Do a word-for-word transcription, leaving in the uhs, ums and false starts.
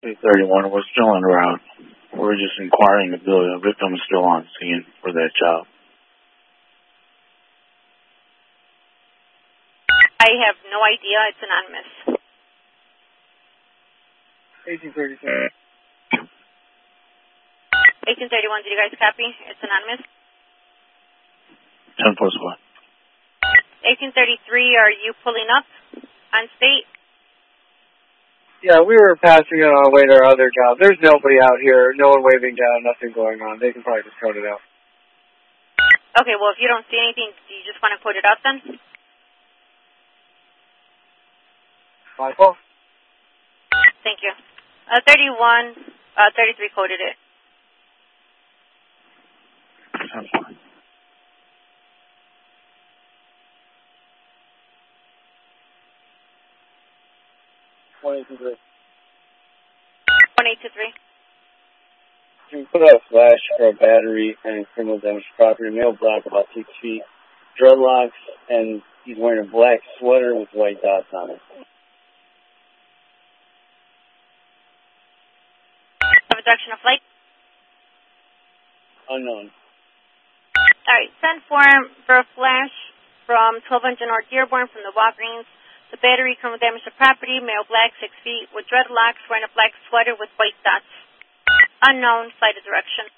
eight thirty-one, we're still en route. We're just inquiring if the victim is still on scene for that job. I have no idea. It's anonymous. eighteen thirty-seven. eighteen thirty-one, did you guys copy? It's anonymous. ten four squad. eighteen thirty-three, are you pulling up on state? Yeah, we were passing it on our way to our other job. There's nobody out here, no one waving down, nothing going on. They can probably just code it out. Okay, well, if you don't see anything, do you just want to code it out then? My fault. Thank you. Uh, thirty-one, uh, thirty-three coded it. ten four. one eight two three. one eight two three. Can you put out a flash for a battery and criminal damage to property, male black, about six feet, dreadlocks, and he's wearing a black sweater with white dots on it. Have a direction of flight? Unknown. All right, send form for a flash from twelve hundred North Dearborn from the Walgreens. The battery, criminal damage to property, male black, six feet, with dreadlocks, wearing a black sweater with white dots. Unknown, flight of direction.